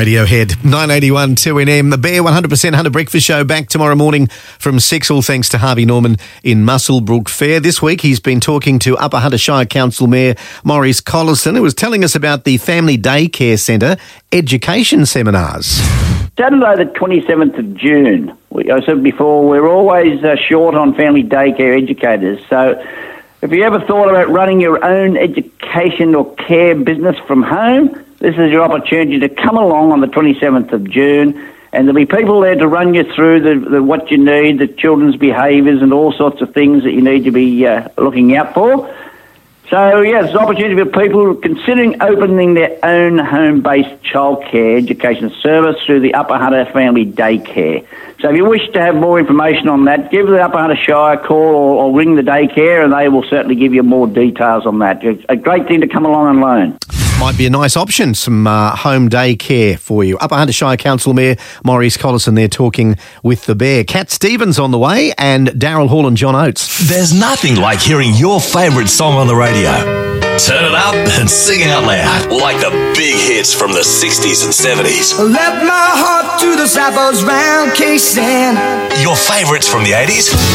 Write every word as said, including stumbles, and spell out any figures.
Radiohead, nine eighty-one two N M. The Bear one hundred percent Hunter Breakfast Show back tomorrow morning from six, all thanks to Harvey Norman in Muswellbrook Fair. This week he's been talking to Upper Hunter Shire Council Mayor Maurice Collison, who was telling us about the Family Daycare Centre education seminars. Saturday the twenty-seventh of June. We, I said before, we're always uh, short on family daycare educators. So if you ever thought about running your own education or care business from home, this is your opportunity to come along on the twenty-seventh of June, and there'll be people there to run you through the, the what you need, the children's behaviours and all sorts of things that you need to be uh, looking out for. So, yeah, it's an opportunity for people considering opening their own home-based childcare education service through the Upper Hunter Family Daycare. So if you wish to have more information on that, give the Upper Hunter Shire a call or, or ring the daycare, and they will certainly give you more details on that. It's a great thing to come along and learn. Might be a nice option, some uh, home day care for you. Upper Hunter Shire Council Mayor Maurice Collison there talking with the Bear. Cat Stevens on the way, and Daryl Hall and John Oates. There's nothing like hearing your favourite song on the radio. Turn it up and sing out loud, like the big hits from the sixties and seventies. Let my heart to the zappers round K-Sand. Your favourites from the eighties.